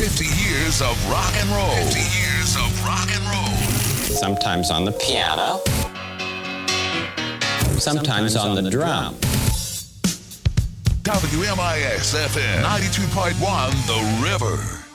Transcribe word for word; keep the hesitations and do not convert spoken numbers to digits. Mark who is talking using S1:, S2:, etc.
S1: fifty years of rock and roll. fifty years of rock and roll.
S2: Sometimes on the piano. Sometimes on the drum.
S1: W M I X F M ninety-two point one The River.